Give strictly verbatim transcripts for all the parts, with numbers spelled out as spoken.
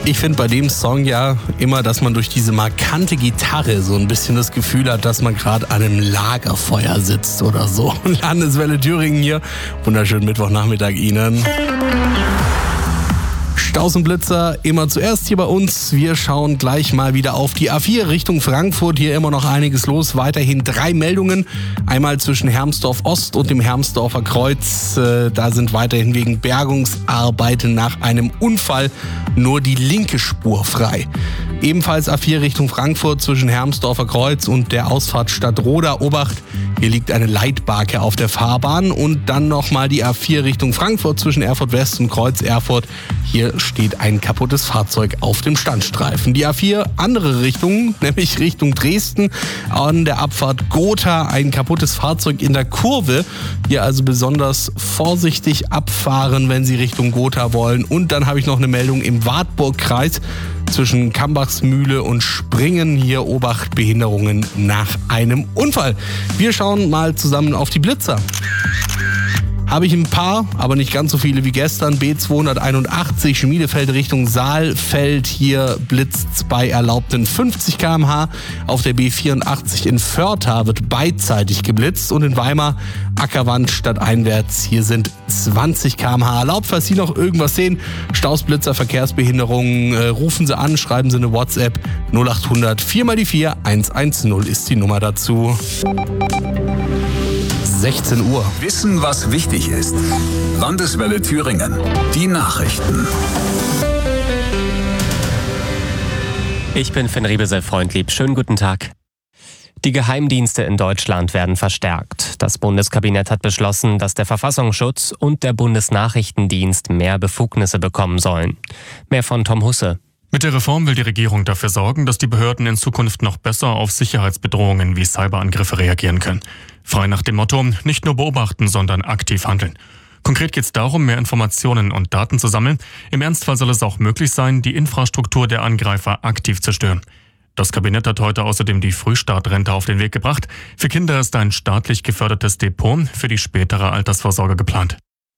Ich finde bei dem Song ja immer, dass man durch diese markante Gitarre so ein bisschen das Gefühl hat, dass man gerade an einem Lagerfeuer sitzt oder so. Landeswelle Thüringen hier. Wunderschönen Mittwochnachmittag Ihnen. Staus und Blitzer immer zuerst hier bei uns. Wir schauen gleich mal wieder auf die A vier Richtung Frankfurt. Hier immer noch einiges los. Weiterhin drei Meldungen. Einmal zwischen Hermsdorf Ost und dem Hermsdorfer Kreuz. Da sind weiterhin wegen Bergungsarbeiten nach einem Unfall nur die linke Spur frei. Ebenfalls A vier Richtung Frankfurt zwischen Hermsdorfer Kreuz und der Ausfahrt Stadtroda. Obacht, hier liegt eine Leitbarke auf der Fahrbahn. Und dann nochmal die A vier Richtung Frankfurt zwischen Erfurt West und Kreuz Erfurt. Hier steht ein kaputtes Fahrzeug auf dem Standstreifen. Die A vier andere Richtung, nämlich Richtung Dresden. An der Abfahrt Gotha ein kaputtes Fahrzeug in der Kurve. Hier also besonders vorsichtig abfahren, wenn Sie Richtung Gotha wollen. Und dann habe ich noch eine Meldung im Wartburgkreis zwischen Kambachsmühle und Springen. Hier Obacht, Behinderungen nach einem Unfall. Wir schauen mal zusammen auf die Blitzer. Habe ich ein paar, aber nicht ganz so viele wie gestern. B zweihunderteinundachtzig Schmiedefeld Richtung Saalfeld. Hier blitzt's bei erlaubten fünfzig Kilometer pro Stunde. Auf der B vierundachtzig in Förtha wird beidseitig geblitzt. Und in Weimar Ackerwand stadteinwärts. Hier sind zwanzig Kilometer pro Stunde erlaubt. Falls Sie noch irgendwas sehen, Staus, Blitzer, Verkehrsbehinderungen, äh, rufen Sie an, schreiben Sie eine WhatsApp. null acht hundert vier mal die vier eins eins null ist die Nummer dazu. sechzehn Uhr. Wissen, was wichtig ist. Landeswelle Thüringen. Die Nachrichten. Ich bin Finn Riebesel-Freundlieb. Schönen guten Tag. Die Geheimdienste in Deutschland werden verstärkt. Das Bundeskabinett hat beschlossen, dass der Verfassungsschutz und der Bundesnachrichtendienst mehr Befugnisse bekommen sollen. Mehr von Tom Husse. Mit der Reform will die Regierung dafür sorgen, dass die Behörden in Zukunft noch besser auf Sicherheitsbedrohungen wie Cyberangriffe reagieren können. Frei nach dem Motto, nicht nur beobachten, sondern aktiv handeln. Konkret geht es darum, mehr Informationen und Daten zu sammeln. Im Ernstfall soll es auch möglich sein, die Infrastruktur der Angreifer aktiv zu stören. Das Kabinett hat heute außerdem die Frühstartrente auf den Weg gebracht. Für Kinder ist ein staatlich gefördertes Depot für die spätere Altersvorsorge geplant.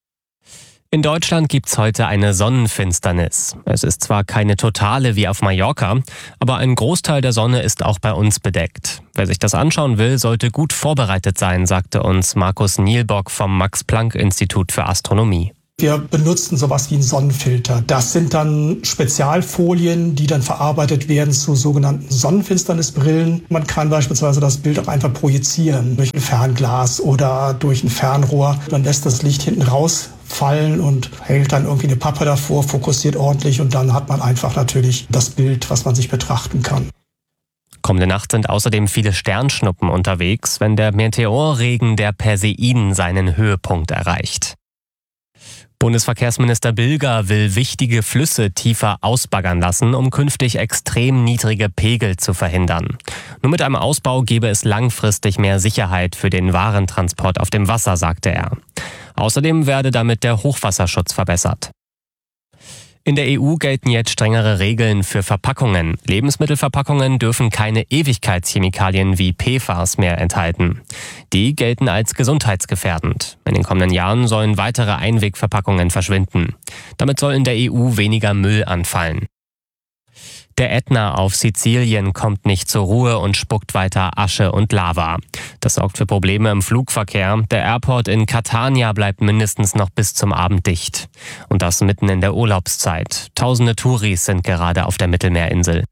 In Deutschland gibt's heute eine Sonnenfinsternis. Es ist zwar keine totale wie auf Mallorca, aber ein Großteil der Sonne ist auch bei uns bedeckt. Wer sich das anschauen will, sollte gut vorbereitet sein, sagte uns Markus Nielbock vom Max-Planck-Institut für Astronomie. Wir benutzen sowas wie einen Sonnenfilter. Das sind dann Spezialfolien, die dann verarbeitet werden zu sogenannten Sonnenfinsternisbrillen. Man kann beispielsweise das Bild auch einfach projizieren durch ein Fernglas oder durch ein Fernrohr. Dann lässt das Licht hinten rausfallen und hält dann irgendwie eine Pappe davor, fokussiert ordentlich und dann hat man einfach natürlich das Bild, was man sich betrachten kann. Kommende Nacht sind außerdem viele Sternschnuppen unterwegs, wenn der Meteorregen der Perseiden seinen Höhepunkt erreicht. Bundesverkehrsminister Bilger will wichtige Flüsse tiefer ausbaggern lassen, um künftig extrem niedrige Pegel zu verhindern. Nur mit einem Ausbau gäbe es langfristig mehr Sicherheit für den Warentransport auf dem Wasser, sagte er. Außerdem werde damit der Hochwasserschutz verbessert. In der E U gelten jetzt strengere Regeln für Verpackungen. Lebensmittelverpackungen dürfen keine Ewigkeitschemikalien wie P F A S mehr enthalten. Die gelten als gesundheitsgefährdend. In den kommenden Jahren sollen weitere Einwegverpackungen verschwinden. Damit soll in der E U weniger Müll anfallen. Der Ätna auf Sizilien kommt nicht zur Ruhe und spuckt weiter Asche und Lava. Das sorgt für Probleme im Flugverkehr. Der Airport in Catania bleibt mindestens noch bis zum Abend dicht. Und das mitten in der Urlaubszeit. Tausende Touris sind gerade auf der Mittelmeerinsel.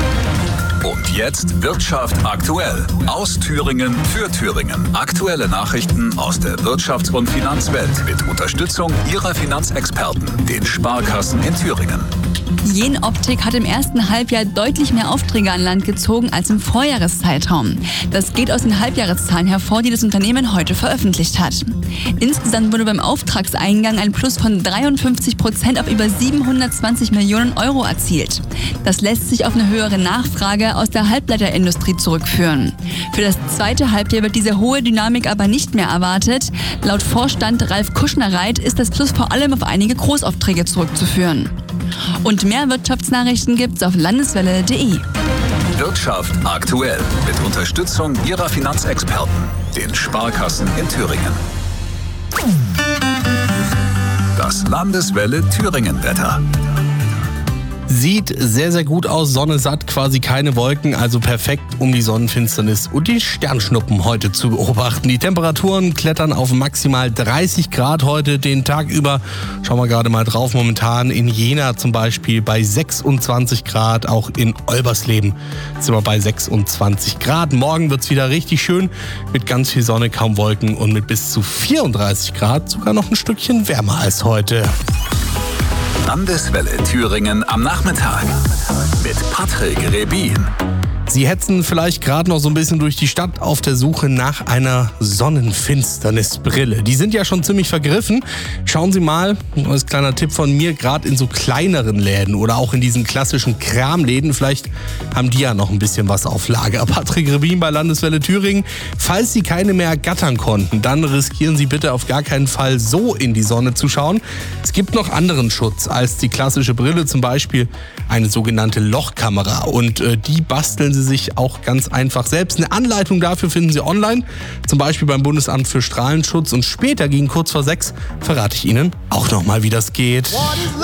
Und jetzt Wirtschaft aktuell. Aus Thüringen für Thüringen. Aktuelle Nachrichten aus der Wirtschafts- und Finanzwelt mit Unterstützung Ihrer Finanzexperten, den Sparkassen in Thüringen. Jenoptik hat im ersten Halbjahr deutlich mehr Aufträge an Land gezogen als im Vorjahreszeitraum. Das geht aus den Halbjahreszahlen hervor, die das Unternehmen heute veröffentlicht hat. Insgesamt wurde beim Auftragseingang ein Plus von dreiundfünfzig Prozent auf über siebenhundertzwanzig Millionen Euro erzielt. Das lässt sich auf eine höhere Nachfrage aus der Halbleiterindustrie zurückführen. Für das zweite Halbjahr wird diese hohe Dynamik aber nicht mehr erwartet. Laut Vorstand Ralf Kuschnereit ist das Plus vor allem auf einige Großaufträge zurückzuführen. Und mehr Wirtschaftsnachrichten gibt's auf landeswelle punkt de. Wirtschaft aktuell mit Unterstützung Ihrer Finanzexperten, den Sparkassen in Thüringen. Das Landeswelle Thüringen-Wetter. Sieht sehr, sehr gut aus. Sonne satt, quasi keine Wolken, also perfekt, um die Sonnenfinsternis und die Sternschnuppen heute zu beobachten. Die Temperaturen klettern auf maximal dreißig Grad heute den Tag über. Schauen wir gerade mal drauf. Momentan in Jena zum Beispiel bei sechsundzwanzig Grad. Auch in Olbersleben sind wir bei sechsundzwanzig Grad. Morgen wird es wieder richtig schön mit ganz viel Sonne, kaum Wolken und mit bis zu vierunddreißig Grad. Sogar noch ein Stückchen wärmer als heute. Landeswelle Thüringen am Nachmittag mit Patrick Rebin. Sie hetzen vielleicht gerade noch so ein bisschen durch die Stadt auf der Suche nach einer Sonnenfinsternisbrille. Die sind ja schon ziemlich vergriffen. Schauen Sie mal, als kleiner Tipp von mir, gerade in so kleineren Läden oder auch in diesen klassischen Kramläden. Vielleicht haben die ja noch ein bisschen was auf Lager. Patrick Rebin bei Landeswelle Thüringen. Falls Sie keine mehr ergattern konnten, dann riskieren Sie bitte auf gar keinen Fall so in die Sonne zu schauen. Es gibt noch anderen Schutz als die klassische Brille, zum Beispiel eine sogenannte Lochkamera. Und äh, die basteln Sie sich auch ganz einfach selbst. Eine Anleitung dafür finden Sie online, zum Beispiel beim Bundesamt für Strahlenschutz. Und später, gegen kurz vor sechs, verrate ich Ihnen auch nochmal, wie das geht. What is love?